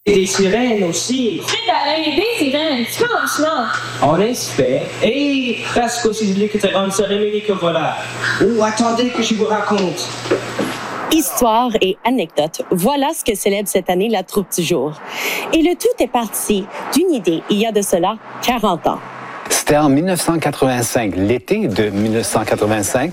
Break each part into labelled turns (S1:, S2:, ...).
S1: Et des sirènes aussi.
S2: Des sirènes, franchement.
S1: On espère. Et parce que c'est lui qui te rend cérémonie que voilà. Oh, attendez que je vous raconte.
S3: Histoire et anecdotes, voilà ce que célèbre cette année la troupe du jour. Et le tout est parti d'une idée il y a de cela 40 ans.
S4: C'était en 1985, l'été de 1985.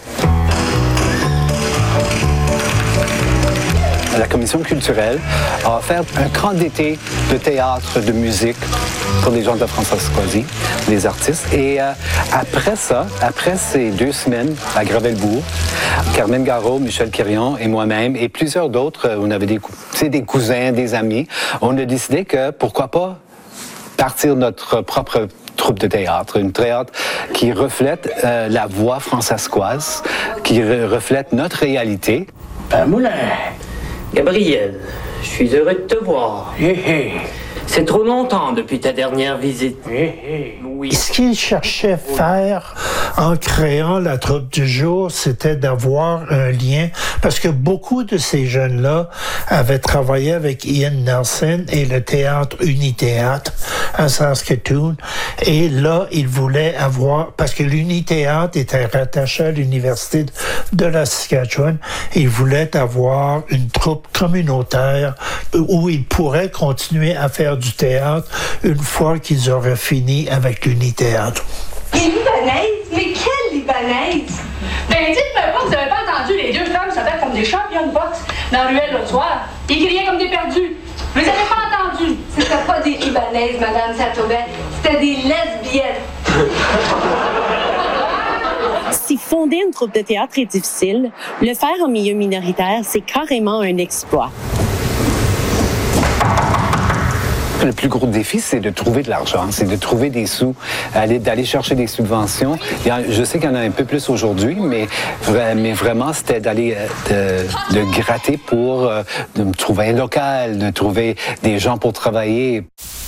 S4: La commission culturelle a offert un camp d'été de théâtre, de musique pour les gens de François-Squazie, les artistes. Et après ça, après ces 2 semaines à Gravelbourg, Carmen Garot, Michel Quirion et moi-même et plusieurs d'autres, on avait des cousins, des amis, on a décidé que pourquoi pas partir notre propre troupe de théâtre, une théâtre qui reflète la voix françaiscoise, qui reflète notre réalité.
S5: Moulin, Gabriel, je suis heureux de te voir. C'est trop longtemps depuis ta dernière visite.
S6: Oui. Ce qu'il cherchait à faire en créant la troupe du jour, c'était d'avoir un lien, parce que beaucoup de ces jeunes-là avaient travaillé avec Ian Nelson et le théâtre Unithéâtre à Saskatoon. Et là, ils voulaient avoir, parce que l'Unithéâtre était rattaché à l'Université de la Saskatchewan, ils voulaient avoir une troupe communautaire où ils pourraient continuer à faire du théâtre une fois qu'ils auraient fini avec l'Unithéâtre.
S7: Les Libanaises? Mais quelle Libanaise?
S2: Ben, dites-moi pas que vous avez pas entendu les 2 femmes se battre comme des champions de boxe dans la ruelle l'autre soir. Ils criaient comme des perdus. Vous les avez pas entendus?
S7: C'était pas des Libanaises, Madame Satoben. C'était des lesbiennes.
S3: Si fonder une troupe de théâtre est difficile, le faire en milieu minoritaire, c'est carrément un exploit.
S4: Le plus gros défi, c'est de trouver de l'argent, c'est de trouver des sous, d'aller chercher des subventions. Je sais qu'il y en a un peu plus aujourd'hui, mais vraiment, c'était d'aller de gratter pour de trouver un local, de trouver des gens pour travailler.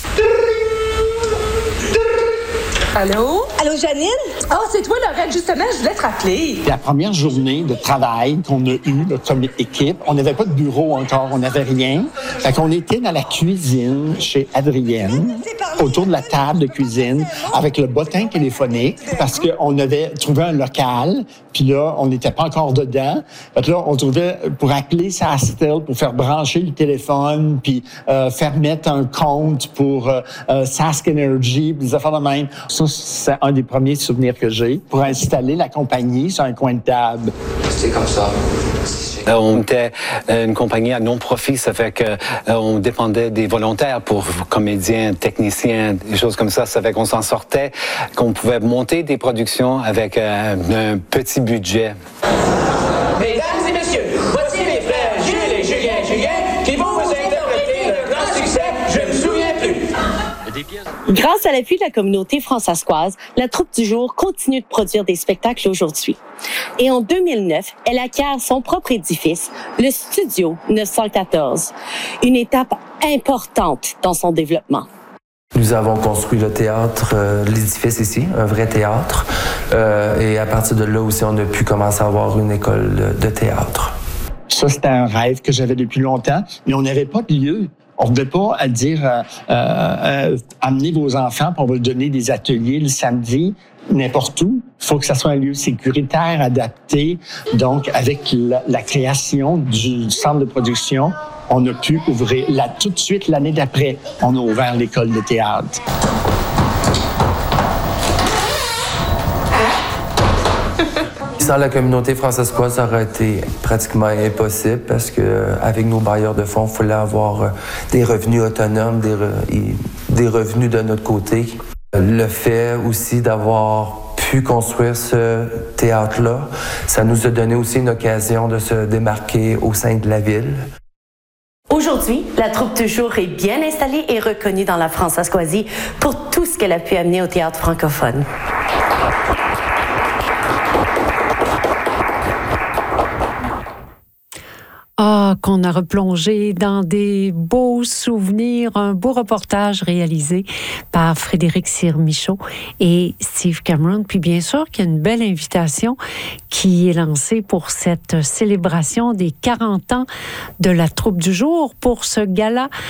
S8: Allô?
S7: Allô, Janine?
S8: Ah, c'est toi, Lorette, justement, je voulais te rappeler.
S9: La première journée de travail qu'on a eue comme équipe, on n'avait pas de bureau encore, on n'avait rien. Fait qu'on était dans la cuisine chez Adrienne, autour de la table de cuisine, avec le bottin téléphonique, parce qu'on avait trouvé un local, puis là, on n'était pas encore dedans. Fait que là, on trouvait pour appeler Sastel, pour faire brancher le téléphone, puis faire mettre un compte pour Sask Energy, puis des affaires de même. Ça, c'est un des premiers souvenirs que j'ai pour installer la compagnie sur un coin de table.
S10: C'est comme ça.
S4: On était une compagnie à non-profit, ça fait que on dépendait des volontaires pour comédiens, techniciens, des choses comme ça. Ça fait qu'on s'en sortait, qu'on pouvait monter des productions avec un petit budget.
S10: Mesdames et messieurs, voici mes frères Gilles et Julien qui vont vous interpréter le grand succès « Je me souviens plus ».
S3: Grâce à l'appui de la communauté françaiscoise, la troupe du jour continue de produire des spectacles aujourd'hui. Et en 2009, elle acquiert son propre édifice, le Studio 914, une étape importante dans son développement.
S11: Nous avons construit le théâtre, l'édifice ici, un vrai théâtre. Et à partir de là aussi, on a pu commencer à avoir une école de théâtre.
S9: Ça, c'était un rêve que j'avais depuis longtemps, mais on n'avait pas de lieu. On ne pouvait pas dire amenez vos enfants, puis on va leur donner des ateliers le samedi, n'importe où. Il faut que ça soit un lieu sécuritaire, adapté. Donc, avec la création du centre de production, on a pu ouvrir. Tout de suite, l'année d'après, on a ouvert l'école de théâtre.
S11: Sans la communauté françaiscoise, ça aurait été pratiquement impossible parce que avec nos bailleurs de fonds, il fallait avoir des revenus autonomes, des revenus de notre côté. Le fait aussi d'avoir pu construire ce théâtre-là, ça nous a donné aussi une occasion de se démarquer au sein de la ville.
S3: Aujourd'hui, la troupe du jour est bien installée et reconnue dans la Françoise-Squazie pour tout ce qu'elle a pu amener au théâtre francophone.
S12: Ah, qu'on a replongé dans des beaux souvenirs, un beau reportage réalisé par Frédéric Cyr-Michaud et Steve Cameron. Puis bien sûr qu'il y a une belle invitation qui est lancée pour cette célébration des 40 ans de la troupe du jour. Pour ce gala